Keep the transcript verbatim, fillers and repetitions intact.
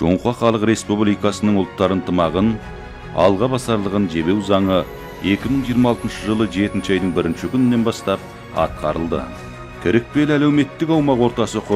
Жоңқа Халық Республикасының ұлттар ынтымағын алға басарлығын жебеу заңы эки миң жыйырма алтынчы жылы жетинчи айдын биринчи күнүнөн бастап аткарылды. Керекпел әлеуметтік аумақ ортасы